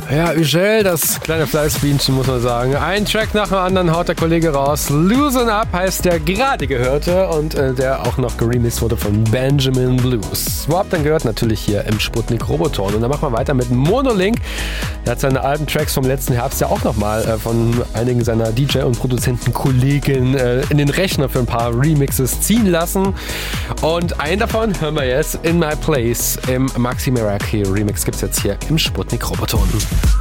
Ja, Ügel, das kleine Fleißbienchen, muss man sagen. Ein Track nach dem anderen haut der Kollege raus. Loosen Up heißt der gerade gehörte und der auch noch geremixed wurde von Benjamin Blues. Wo habt ihr denn gehört? Natürlich hier im Sputnik Roboton. Und dann machen wir weiter mit Monolink. Der hat seine alten Tracks vom letzten Herbst ja auch nochmal von einigen seiner DJ- und Produzentenkollegen in den Rechner für ein paar Remixes ziehen lassen. Und einen davon hören wir jetzt, In My Place, im Maxi Meraki Remix gibt's jetzt hier im Sputnik Roboton.